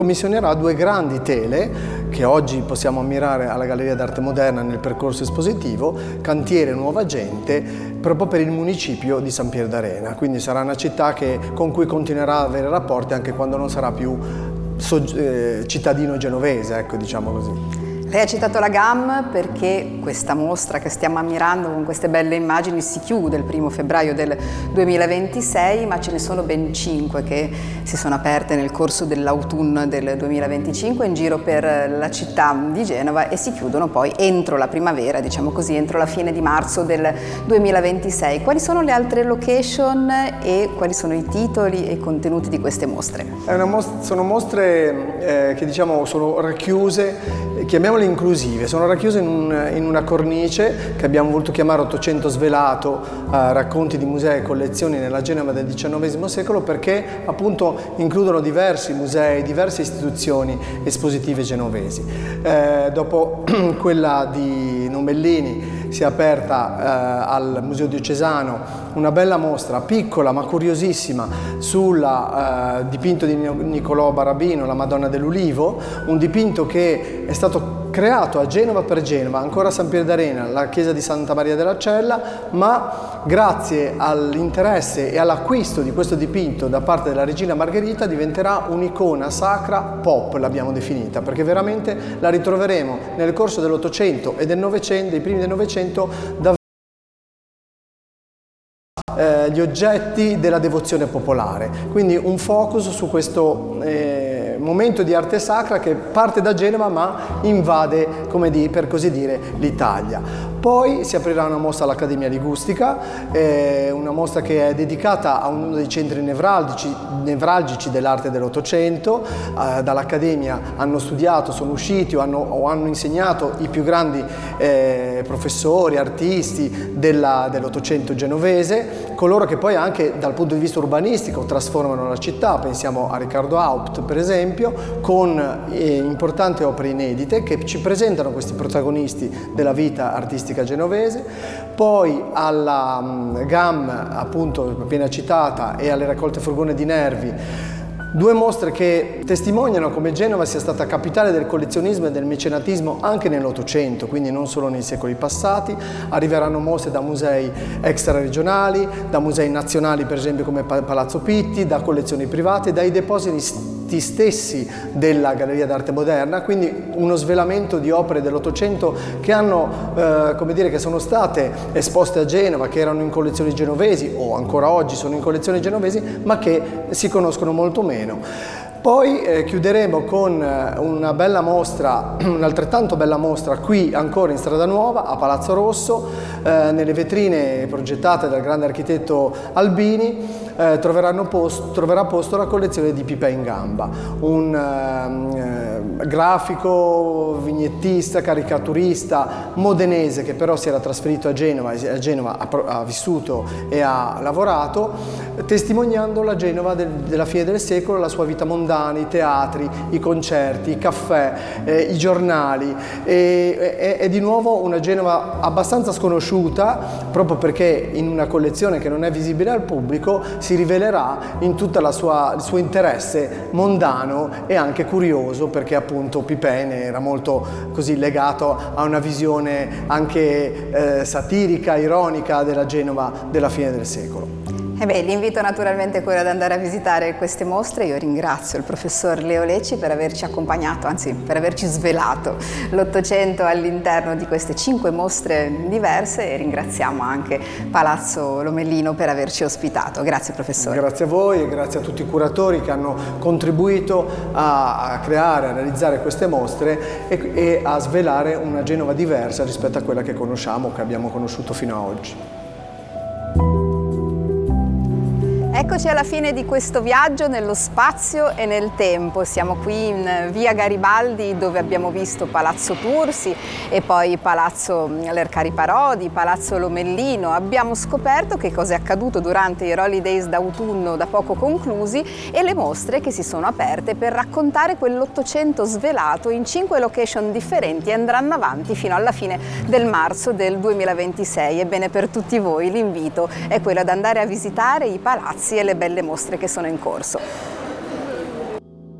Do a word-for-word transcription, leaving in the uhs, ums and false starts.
Commissionerà due grandi tele che oggi possiamo ammirare alla Galleria d'Arte Moderna nel percorso espositivo, Cantiere Nuova Gente, proprio per il municipio di San Pier d'Arena. Quindi sarà una città che, con cui continuerà ad avere rapporti anche quando non sarà più so, eh, cittadino genovese, ecco, diciamo così. Lei ha citato la G A M perché questa mostra che stiamo ammirando con queste belle immagini si chiude il primo febbraio del duemilaventisei, ma ce ne sono ben cinque che si sono aperte nel corso dell'autunno del duemilaventicinque in giro per la città di Genova e si chiudono poi entro la primavera, diciamo così, entro la fine di marzo del duemilaventisei. Quali sono le altre location e quali sono i titoli e i contenuti di queste mostre? È una most- sono mostre eh, che diciamo sono racchiuse, chiamiamole inclusive, sono racchiuse in, un, in una cornice che abbiamo voluto chiamare Ottocento svelato, eh, racconti di musei e collezioni nella Genova del diciannovesimo secolo, perché appunto includono diversi musei, diverse istituzioni espositive genovesi. Eh, dopo quella di Nombellini si è aperta eh, al Museo Diocesano una bella mostra, piccola ma curiosissima, sul eh, dipinto di Niccolò Barabino, La Madonna dell'Ulivo, un dipinto che è stato creato a Genova per Genova, ancora a San Pier d'Arena, la chiesa di Santa Maria della Cella, ma grazie all'interesse e all'acquisto di questo dipinto da parte della regina Margherita diventerà un'icona sacra pop, l'abbiamo definita, perché veramente la ritroveremo nel corso dell'Ottocento e del Novecento, dei primi del Novecento, da eh, gli oggetti della devozione popolare. Quindi un focus su questo eh, momento di arte sacra che parte da Genova ma invade, come di, per così dire, l'Italia. Poi si aprirà una mostra all'Accademia Ligustica, eh, una mostra che è dedicata a uno dei centri nevralgici, nevralgici dell'arte dell'Ottocento. Eh, dall'Accademia hanno studiato, sono usciti o hanno, o hanno insegnato i più grandi eh, professori, artisti dell'Ottocento genovese, coloro che poi anche dal punto di vista urbanistico trasformano la città. Pensiamo a Riccardo Haupt, per esempio, con eh, importanti opere inedite che ci presentano questi protagonisti della vita artistica genovese. Poi alla um, G A M, appunto appena citata, e alle raccolte Furgone di Nervi, due mostre che testimoniano come Genova sia stata capitale del collezionismo e del mecenatismo anche nell'Ottocento, quindi non solo nei secoli passati. Arriveranno mostre da musei extraregionali, da musei nazionali per esempio come Palazzo Pitti, da collezioni private, dai depositi stessi della Galleria d'Arte Moderna, quindi uno svelamento di opere dell'Ottocento che hanno, eh, come dire, che sono state esposte a Genova, che erano in collezioni genovesi o ancora oggi sono in collezioni genovesi, ma che si conoscono molto meno. Poi eh, chiuderemo con eh, una bella mostra, un'altrettanto bella mostra qui ancora in Strada Nuova, a Palazzo Rosso, eh, nelle vetrine progettate dal grande architetto Albini. Eh, troveranno posto, troverà posto la collezione di Pipè in Gamba, un eh, grafico, vignettista, caricaturista modenese che però si era trasferito a Genova, a Genova ha, ha vissuto e ha lavorato, testimoniando la Genova del, della fine del secolo, la sua vita mondana, i teatri, i concerti, i caffè, eh, i giornali. E, è, è di nuovo una Genova abbastanza sconosciuta, proprio perché in una collezione che non è visibile al pubblico si rivelerà in tutto il suo interesse mondano e anche curioso, perché appunto Pipè era molto così legato a una visione anche eh, satirica, ironica della Genova della fine del secolo. E beh, l'invito naturalmente è quello ad andare a visitare queste mostre. Io ringrazio il professor Leo Lecci per averci accompagnato, anzi per averci svelato l'Ottocento all'interno di queste cinque mostre diverse, e ringraziamo anche Palazzo Lomellino per averci ospitato. Grazie professore. Grazie a voi e grazie a tutti i curatori che hanno contribuito a, a creare, a realizzare queste mostre e, e a svelare una Genova diversa rispetto a quella che conosciamo, che abbiamo conosciuto fino a oggi. Eccoci alla fine di questo viaggio nello spazio e nel tempo. Siamo qui in via Garibaldi, dove abbiamo visto Palazzo Tursi e poi Palazzo Lercari Parodi, Palazzo Lomellino. Abbiamo scoperto che cosa è accaduto durante i Holidays d'autunno da poco conclusi e le mostre che si sono aperte per raccontare quell'Ottocento svelato in cinque location differenti e andranno avanti fino alla fine del marzo del duemilaventisei. Ebbene, per tutti voi l'invito è quello ad andare a visitare i palazzi e le belle mostre che sono in corso.